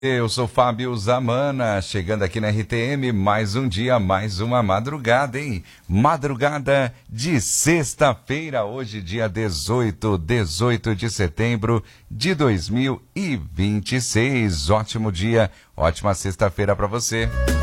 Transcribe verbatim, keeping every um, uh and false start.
Eu sou Fábio Zamana, chegando aqui na R T M, mais um dia, mais uma madrugada, hein? Madrugada de sexta-feira, hoje dia dezoito, dezoito de setembro de dois mil e vinte e seis. Ótimo dia, ótima sexta-feira para você.